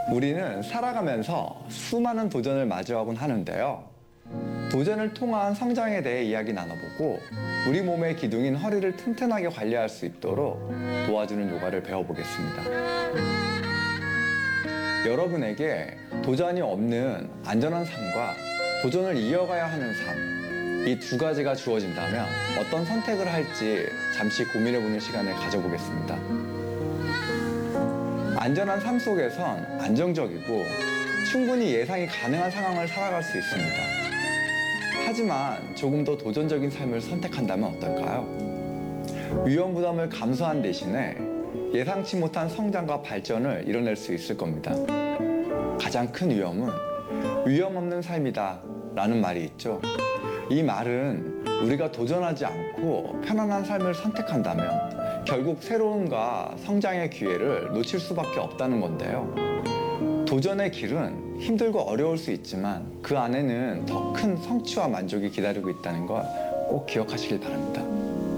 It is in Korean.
우리는 살아가면서 수많은 도전을 마주하곤 하는데요. 도전을 통한 성장에 대해 이야기 나눠보고 우리 몸의 기둥인 허리를 튼튼하게 관리할 수 있도록 도와주는 요가를 배워보겠습니다. 여러분에게 도전이 없는 안전한 삶과 도전을 이어가야 하는 삶, 이 두 가지가 주어진다면 어떤 선택을 할지 잠시 고민해보는 시간을 가져보겠습니다. 안전한 삶 속에선 안정적이고 충분히 예상이 가능한 상황을 살아갈 수 있습니다. 하지만 조금 더 도전적인 삶을 선택한다면 어떨까요? 위험 부담을 감수한 대신에 예상치 못한 성장과 발전을 이뤄낼 수 있을 겁니다. 가장 큰 위험은 위험 없는 삶이다 라는 말이 있죠. 이 말은 우리가 도전하지 않고 편안한 삶을 선택한다면 결국 새로움과 성장의 기회를 놓칠 수밖에 없다는 건데요. 도전의 길은 힘들고 어려울 수 있지만 그 안에는 더 큰 성취와 만족이 기다리고 있다는 걸 꼭 기억하시길 바랍니다.